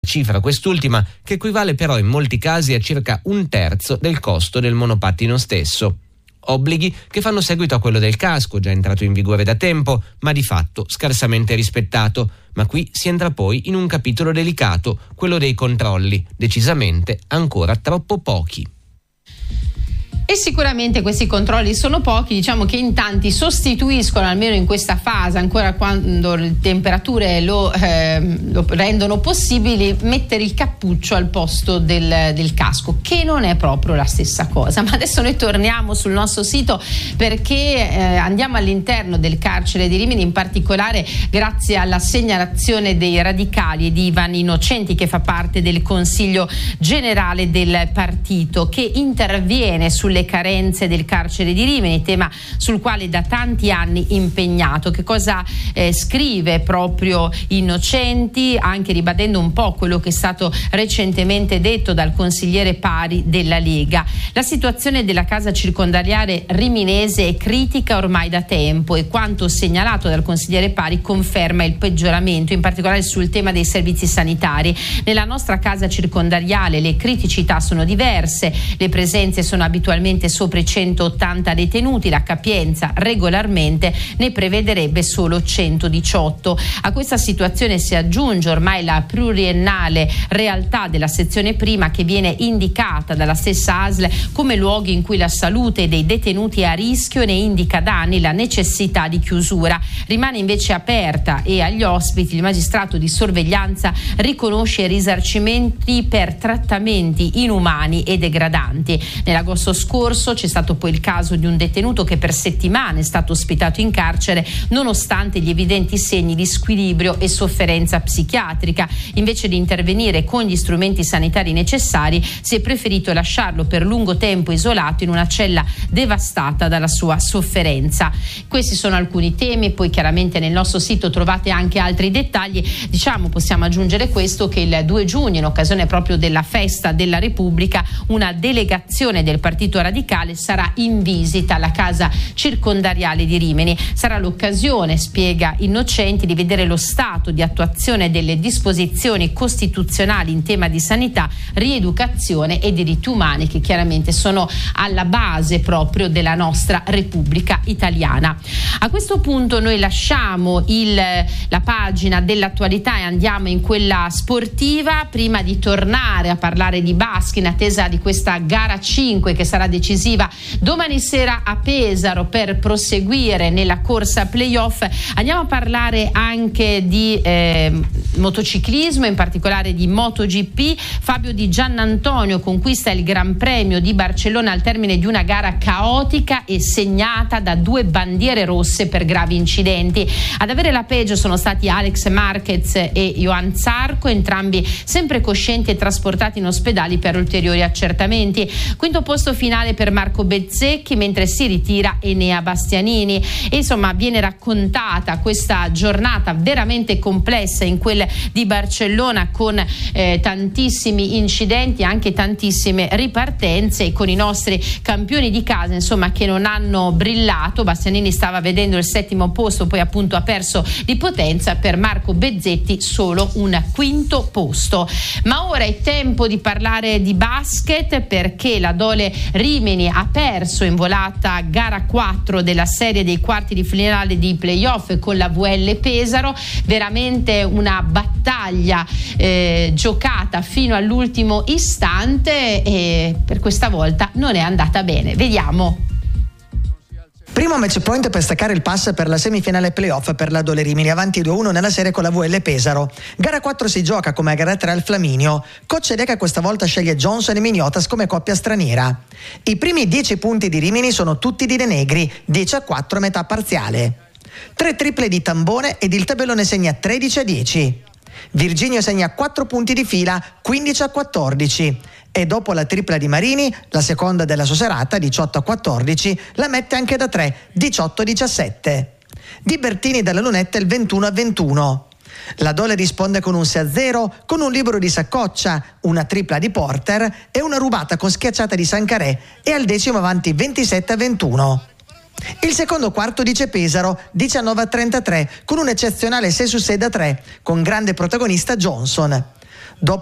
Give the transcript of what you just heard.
cifra quest'ultima che equivale però in molti casi a circa 1/3 del costo del monopattino stesso. Obblighi che fanno seguito a quello del casco, già entrato in vigore da tempo, ma di fatto scarsamente rispettato. Ma qui si entra poi in un capitolo delicato, quello dei controlli, decisamente ancora troppo pochi. E sicuramente questi controlli sono pochi, diciamo che in tanti sostituiscono, almeno in questa fase, ancora quando le temperature lo rendono possibili, mettere il cappuccio al posto del casco, che non è proprio la stessa cosa. Ma adesso noi torniamo sul nostro sito perché andiamo all'interno del carcere di Rimini, in particolare grazie alla segnalazione dei radicali e di Ivan Innocenti, che fa parte del Consiglio Generale del partito, che interviene sulle carenze del carcere di Rimini, tema sul quale da tanti anni impegnato. Che cosa scrive proprio Innocenti, anche ribadendo un po' quello che è stato recentemente detto dal consigliere Pari della Lega. La situazione della casa circondariale riminese è critica ormai da tempo e quanto segnalato dal consigliere Pari conferma il peggioramento, in particolare sul tema dei servizi sanitari. Nella nostra casa circondariale le criticità sono diverse, le presenze sono abitualmente sopra i 180 detenuti, la capienza regolarmente ne prevederebbe solo 118. A questa situazione si aggiunge ormai la pluriennale realtà della sezione prima, che viene indicata dalla stessa ASL come luoghi in cui la salute dei detenuti è a rischio e ne indica da anni la necessità di chiusura. Rimane invece aperta e agli ospiti il magistrato di sorveglianza riconosce risarcimenti per trattamenti inumani e degradanti. Nell'agosto scorso c'è stato poi il caso di un detenuto che per settimane è stato ospitato in carcere nonostante gli evidenti segni di squilibrio e sofferenza psichiatrica. Invece di intervenire con gli strumenti sanitari necessari, si è preferito lasciarlo per lungo tempo isolato in una cella devastata dalla sua sofferenza. Questi sono alcuni temi, poi chiaramente nel nostro sito trovate anche altri dettagli. Possiamo aggiungere questo, che il 2 giugno, in occasione proprio della festa della Repubblica, una delegazione del Partito Radicale sarà in visita alla casa circondariale di Rimini. Sarà l'occasione, spiega Innocenti, di vedere lo stato di attuazione delle disposizioni costituzionali in tema di sanità, rieducazione e diritti umani, che chiaramente sono alla base proprio della nostra Repubblica italiana. A questo punto noi lasciamo la pagina dell'attualità e andiamo in quella sportiva, prima di tornare a parlare di basket in attesa di questa gara 5 che sarà decisiva domani sera a Pesaro per proseguire nella corsa playoff. Andiamo a parlare anche di motociclismo, in particolare di MotoGP. Fabio Di Giannantonio conquista il Gran Premio di Barcellona al termine di una gara caotica e segnata da 2 bandiere rosse per gravi incidenti. Ad avere la peggio sono stati Alex Marquez e Johan Zarco, entrambi sempre coscienti e trasportati in ospedali per ulteriori accertamenti. Quinto posto finale per Marco Bezzecchi, mentre si ritira Enea Bastianini. E insomma viene raccontata questa giornata veramente complessa in quella di Barcellona, con tantissimi incidenti, anche tantissime ripartenze, e con i nostri campioni di casa insomma che non hanno brillato. Bastianini stava vedendo il 7° posto, poi appunto ha perso di potenza. Per Marco Bezzetti solo un 5° posto. Ma ora è tempo di parlare di basket, perché la Dole Rimini ha perso in volata gara 4 della serie dei quarti di finale di playoff con la VL Pesaro. Veramente una battaglia giocata fino all'ultimo istante, e per questa volta non è andata bene. Vediamo. Primo match point per staccare il pass per la semifinale playoff per la Dole Rimini, avanti 2-1 nella serie con la VL Pesaro. Gara 4 si gioca come a gara 3 al Flaminio. Coach Deca questa volta sceglie Johnson e Miniotas come coppia straniera. I primi 10 punti di Rimini sono tutti di De Negri, 10-4 a metà parziale. 3 triple di Tambone ed il tabellone segna 13-10. Virginio segna 4 punti di fila, 15-14. E dopo la tripla di Marini, la seconda della sua serata, 18-14, la mette anche da 3, 18-17. Di Bertini dalla lunetta il 21-21. La Dole risponde con un 6-0, con un libero di Saccoccia, una tripla di Porter e una rubata con schiacciata di Sancaré, e al decimo avanti 27-21. Il secondo quarto dice Pesaro, 19-33, con un eccezionale 6 su 6 da 3, con grande protagonista Johnson.